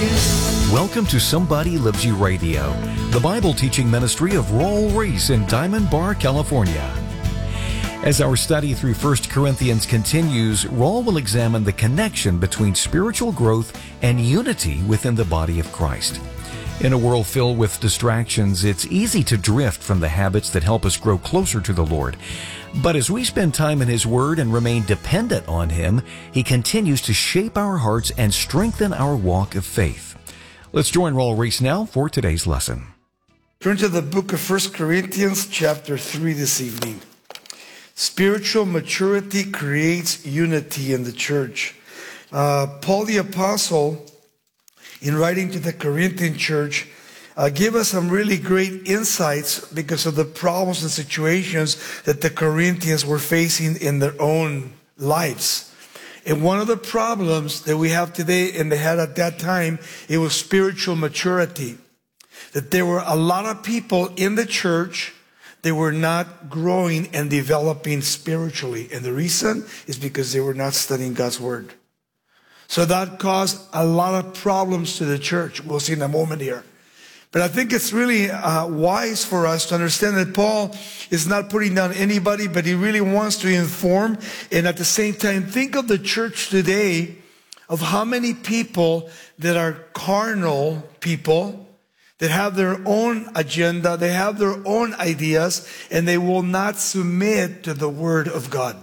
Welcome to Somebody Loves You Radio, the Bible teaching ministry of Raul Ries in Diamond Bar, California. As our study through 1 Corinthians continues, Raul will examine the connection between spiritual growth and unity within the body of Christ. In a world filled with distractions, it's easy to drift from the habits that help us grow closer to the Lord. But as we spend time in His Word and remain dependent on Him, He continues to shape our hearts and strengthen our walk of faith. Let's join Raul Ries now for today's lesson. Turn to the book of 1 Corinthians chapter 3 this evening. Spiritual maturity creates unity in the church. Paul the Apostle, in writing to the Corinthian church, gave us some really great insights because of the problems and situations that the Corinthians were facing in their own lives. And one of the problems that we have today and they had at that time, it was spiritual maturity. That there were a lot of people in the church, they were not growing and developing spiritually. And the reason is because they were not studying God's Word. So that caused a lot of problems to the church. We'll see in a moment here. But I think it's really wise for us to understand that Paul is not putting down anybody, but he really wants to inform. And at the same time, think of the church today, of how many people that are carnal people, that have their own agenda, they have their own ideas, and they will not submit to the Word of God.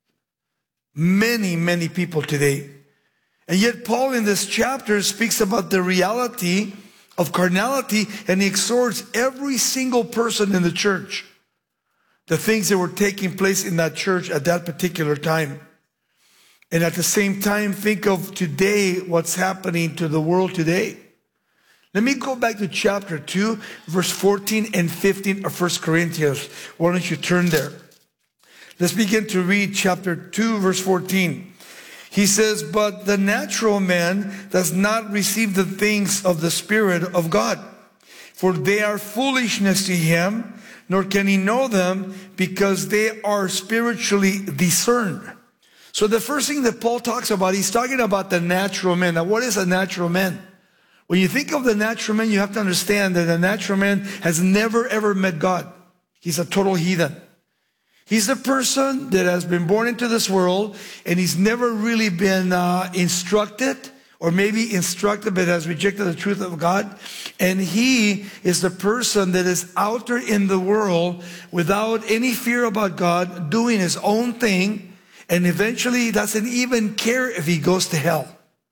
Many, many people today. And yet Paul in this chapter speaks about the reality of carnality, and he exhorts every single person in the church, the things that were taking place in that church at that particular time. And at the same time, think of today, what's happening to the world today. Let me go back to chapter 2, verse 14 and 15 of 1 Corinthians. Why don't you turn there? Let's begin to read chapter 2, verse 14. He says, but the natural man does not receive the things of the Spirit of God, for they are foolishness to him, nor can he know them, because they are spiritually discerned. So the first thing that Paul talks about, he's talking about the natural man. Now, what is a natural man? When you think of the natural man, you have to understand that the natural man has never, ever met God. He's a total heathen. He's the person that has been born into this world, and he's never really been instructed, or maybe instructed, but has rejected the truth of God. And he is the person that is out there in the world without any fear about God, doing his own thing, and eventually he doesn't even care if he goes to hell.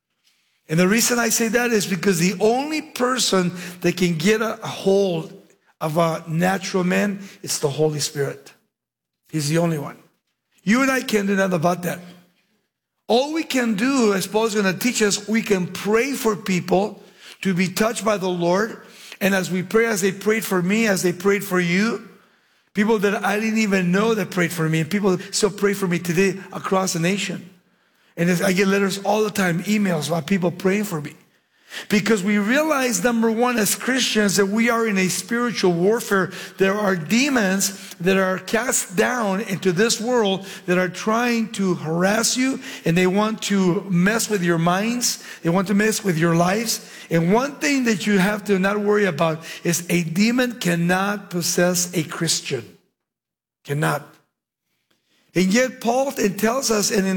And the reason I say that is because the only person that can get a hold of a natural man is the Holy Spirit. He's the only one. You and I can't do nothing about that. All we can do, as Paul is going to teach us, we can pray for people to be touched by the Lord. And as we pray, as they prayed for me, as they prayed for you, people that I didn't even know that prayed for me, and people still pray for me today across the nation. And I get letters all the time, emails about people praying for me. Because we realize, number one, as Christians, that we are in a spiritual warfare. There are demons that are cast down into this world that are trying to harass you, and they want to mess with your minds. They want to mess with your lives. And one thing that you have to not worry about is a demon cannot possess a Christian. Cannot. And yet Paul tells us, and in